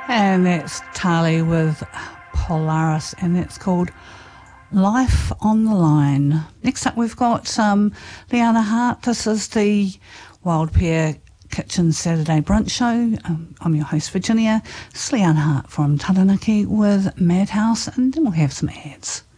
And that's Tali with Polaris, and that's called Life on the Line. Next up, we've got Liana Hart. This is the Wild Pear Kitchen Saturday Brunch Show. I'm your host, Virginia. It's Liana Hart from Taranaki with Madhouse, and then we'll have some ads.